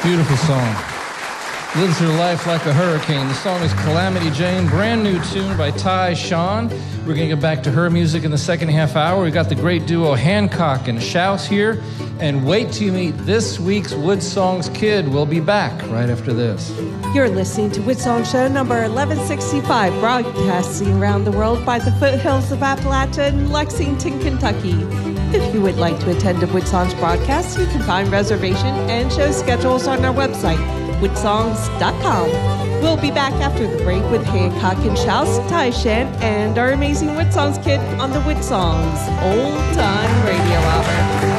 Beautiful song. Lives her life like a hurricane. The song is Calamity Jane, brand new tune by Ty Sean. We're going to get back to her music in the second half hour. We've got the great duo Hancock and Shouse here. And wait till you meet this week's Wood Songs Kid. We'll be back right after this. You're listening to Wood Song Show number 1165, broadcasting around the world by the foothills of Appalachia in Lexington, Kentucky. If you would like to attend a Wood Songs broadcast, you can find reservation and show schedules on our website, woodsongs.com. We'll be back after the break with Hancock and Shouse, Ty Shan, and our amazing Wood Songs Kid on the Wood Songs Old Time Radio Hour.